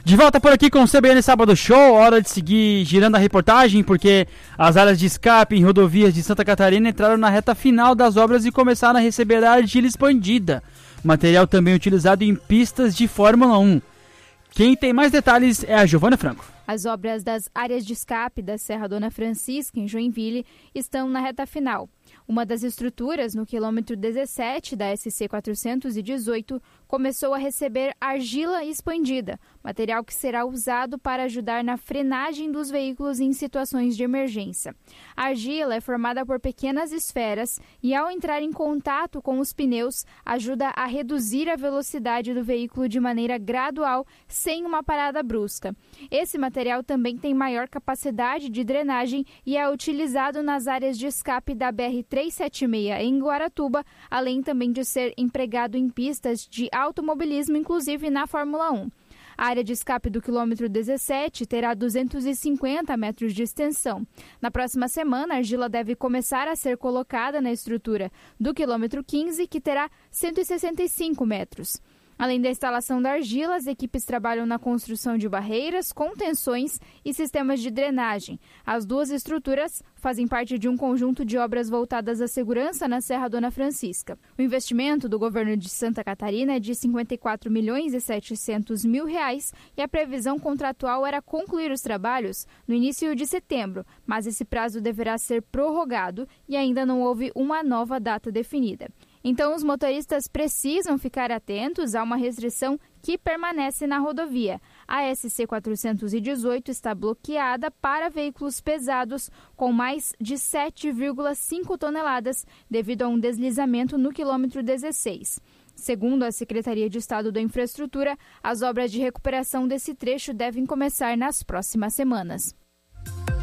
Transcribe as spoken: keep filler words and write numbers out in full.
De volta por aqui com o C B N Sábado Show, hora de seguir girando a reportagem, porque as áreas de escape em rodovias de Santa Catarina entraram na reta final das obras e começaram a receber a argila expandida, material também utilizado em pistas de Fórmula um. Quem tem mais detalhes é a Giovana Franco. As obras das áreas de escape da Serra Dona Francisca, em Joinville, estão na reta final. Uma das estruturas, no quilômetro dezessete da S C quatrocentos e dezoito, começou a receber argila expandida, material que será usado para ajudar na frenagem dos veículos em situações de emergência. A argila é formada por pequenas esferas e, ao entrar em contato com os pneus, ajuda a reduzir a velocidade do veículo de maneira gradual, sem uma parada brusca. Esse material também tem maior capacidade de drenagem e é utilizado nas áreas de escape da B R trezentos e setenta e seis em Guaratuba, além também de ser empregado em pistas de automobilismo, inclusive na Fórmula um. A área de escape do quilômetro dezessete terá duzentos e cinquenta metros de extensão. Na próxima semana, a argila deve começar a ser colocada na estrutura do quilômetro quinze, que terá cento e sessenta e cinco metros. Além da instalação da argila, as equipes trabalham na construção de barreiras, contenções e sistemas de drenagem. As duas estruturas fazem parte de um conjunto de obras voltadas à segurança na Serra Dona Francisca. O investimento do governo de Santa Catarina é de cinquenta e quatro milhões e setecentos mil reais e a previsão contratual era concluir os trabalhos no início de setembro, mas esse prazo deverá ser prorrogado e ainda não houve uma nova data definida. Então, os motoristas precisam ficar atentos a uma restrição que permanece na rodovia. A S C quatrocentos e dezoito está bloqueada para veículos pesados com mais de sete vírgula cinco toneladas devido a um deslizamento no quilômetro dezesseis. Segundo a Secretaria de Estado da Infraestrutura, as obras de recuperação desse trecho devem começar nas próximas semanas.